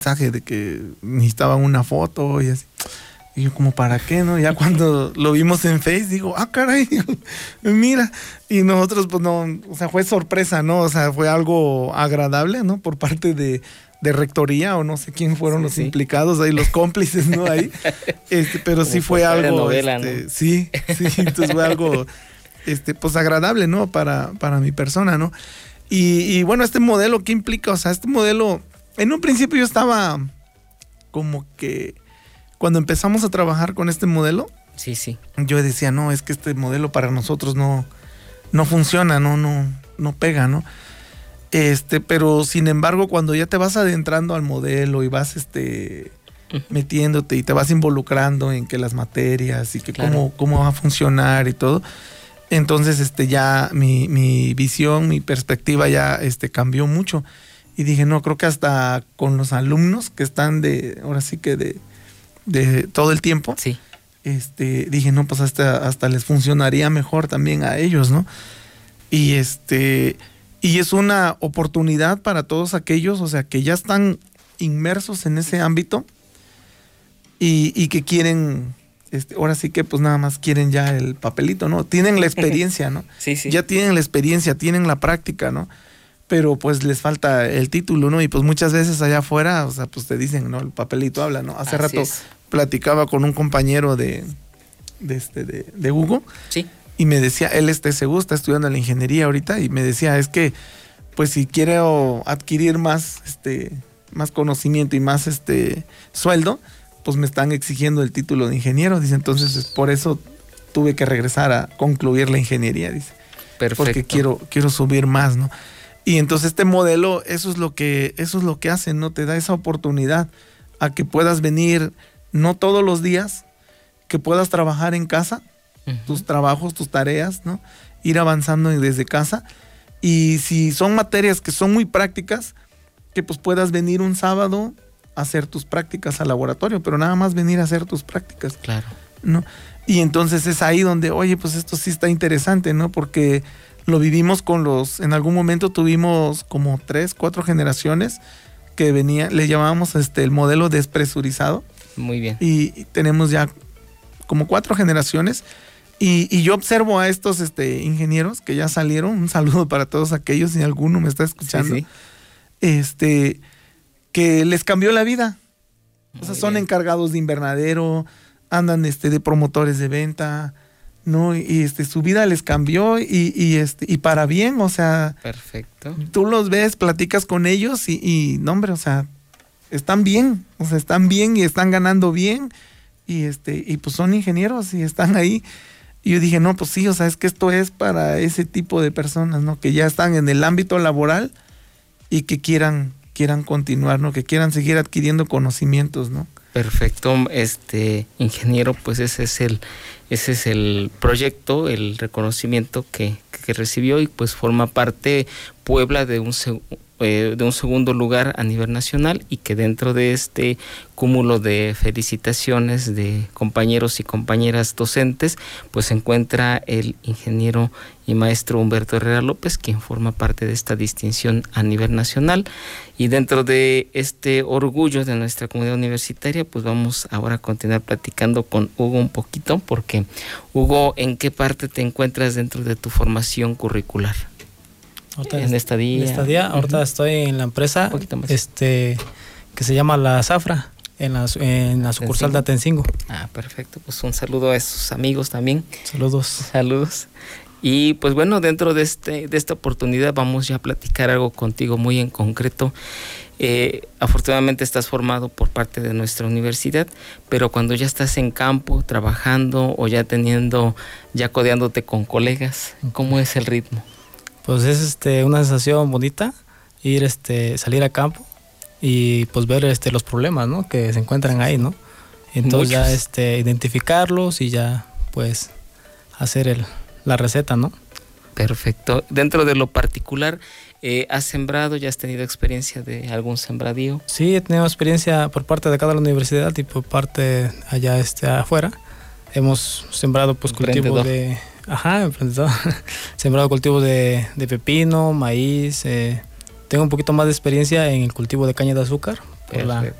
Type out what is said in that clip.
mensaje de que necesitaban una foto y así. Y yo como, ¿para qué, no? Ya cuando lo vimos en Face, digo, caray, mira. Y nosotros, pues no, o sea, fue sorpresa, ¿no? O sea, fue algo agradable, ¿no? Por parte de rectoría o no sé quién fueron los implicados ahí, los cómplices, ¿no? Ahí. Pero sí fue algo, novela, ¿no? Sí, entonces fue algo, pues agradable, ¿no? Para mi persona, ¿no? Y bueno, este modelo, ¿qué implica? O sea, este modelo, en un principio yo estaba como que, cuando empezamos a trabajar con este modelo, sí, yo decía, no, es que este modelo para nosotros no funciona, no pega, ¿no? Pero sin embargo, cuando ya te vas adentrando al modelo y vas metiéndote y te vas involucrando en que las materias y que claro, cómo va a funcionar y todo, entonces ya mi visión, mi perspectiva ya cambió mucho. Y dije, no, creo que hasta con los alumnos que están ahora sí que de todo el tiempo, sí. Dije, no, pues hasta les funcionaría mejor también a ellos, ¿no? Y y es una oportunidad para todos aquellos, o sea, que ya están inmersos en ese ámbito y que quieren, ahora sí que pues nada más quieren ya el papelito, ¿no? Tienen la experiencia, ¿no? Sí. Ya tienen la experiencia, tienen la práctica, ¿no? Pero pues les falta el título, ¿no? Y pues muchas veces allá afuera, o sea, pues te dicen, ¿no? El papelito habla, ¿no? Hace rato platicaba con un compañero de Hugo. Sí. Y me decía, él seguro está estudiando la ingeniería ahorita, y me decía, es que, pues si quiero adquirir más conocimiento y más sueldo, pues me están exigiendo el título de ingeniero. Dice, entonces por eso tuve que regresar a concluir la ingeniería, dice. Perfecto. Porque quiero subir más, ¿no? Y entonces este modelo, eso es lo que hace, ¿no? Te da esa oportunidad a que puedas venir, no todos los días, que puedas trabajar en casa, tus trabajos, tus tareas, ¿no? Ir avanzando desde casa. Y si son materias que son muy prácticas, que pues puedas venir un sábado a hacer tus prácticas al laboratorio, pero nada más venir a hacer tus prácticas. Claro. ¿No? Y entonces es ahí donde, oye, pues esto sí está interesante, ¿no? Porque lo vivimos en algún momento tuvimos como 3, 4 generaciones que le llamábamos el modelo despresurizado. Muy bien. Y tenemos ya como 4 generaciones. Y yo observo a estos ingenieros que ya salieron. Un saludo para todos aquellos, si alguno me está escuchando. Sí. Que les cambió la vida. Muy o sea, son bien. encargados de invernadero, andan de promotores de venta, ¿no? Y su vida les cambió y para bien, o sea. Perfecto. Tú los ves, platicas con ellos y no, hombre, o sea, están bien. O sea, están bien y están ganando bien. Y pues son ingenieros y están ahí. Y yo dije, no, pues sí, o sea, es que esto es para ese tipo de personas, ¿no? Que ya están en el ámbito laboral y que quieran continuar, ¿no? Que quieran seguir adquiriendo conocimientos, ¿no? Perfecto, ingeniero, pues ese es el proyecto, el reconocimiento que recibió, y pues forma parte Puebla de un segundo lugar a nivel nacional, y que dentro de este cúmulo de felicitaciones de compañeros y compañeras docentes, pues se encuentra el ingeniero y maestro Humberto Herrera López, quien forma parte de esta distinción a nivel nacional. Y dentro de este orgullo de nuestra comunidad universitaria, pues vamos ahora a continuar platicando con Hugo un poquito, porque Hugo, ¿en qué parte te encuentras dentro de tu formación curricular? En estadía. Ahorita estoy en la empresa que se llama La Zafra, en la sucursal de Atencingo. Perfecto, pues un saludo a esos amigos también. Saludos. Y pues bueno, dentro de esta oportunidad vamos ya a platicar algo contigo muy en concreto. Afortunadamente estás formado por parte de nuestra universidad, pero cuando ya estás en campo trabajando o ya codeándote con colegas, ¿cómo es el ritmo? Pues es una sensación bonita salir a campo y pues ver los problemas, ¿no? Que se encuentran ahí, ¿no? Entonces ya identificarlos y ya pues hacer la receta, ¿no? Perfecto. Dentro de lo particular, ¿has sembrado? ¿Ya has tenido experiencia de algún sembradío? Sí, he tenido experiencia por parte de acá de la universidad y por parte allá afuera. Hemos sembrado pues cultivos de... emprendedor. Sembrado cultivos de pepino, maíz. Tengo un poquito más de experiencia en el cultivo de caña de azúcar por la